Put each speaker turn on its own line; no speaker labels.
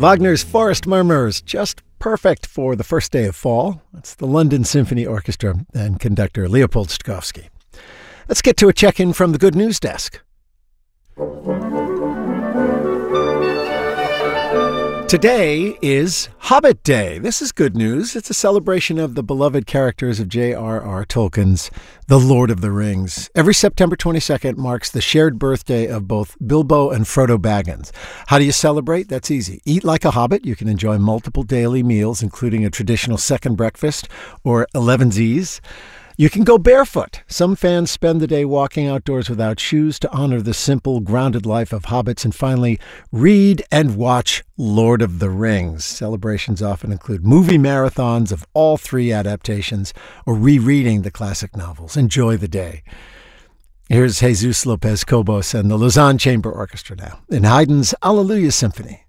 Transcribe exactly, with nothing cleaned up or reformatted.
Wagner's Forest Murmurs, just perfect for the first day of fall. That's the London Symphony Orchestra and conductor Leopold Stokowski. Let's get to a check-in from the Good News Desk. Today is Hobbit Day. This is good news. It's a celebration of the beloved characters of J R R Tolkien's The Lord of the Rings. Every September twenty-second marks the shared birthday of both Bilbo and Frodo Baggins. How do you celebrate? That's easy. Eat like a hobbit. You can enjoy multiple daily meals, including a traditional second breakfast or elevensies. You can go barefoot. Some fans spend the day walking outdoors without shoes to honor the simple, grounded life of hobbits. And finally, read and watch Lord of the Rings. Celebrations often include movie marathons of all three adaptations or rereading the classic novels. Enjoy the day. Here's Jesus Lopez Cobos and the Lausanne Chamber Orchestra now in Haydn's Alleluia Symphony.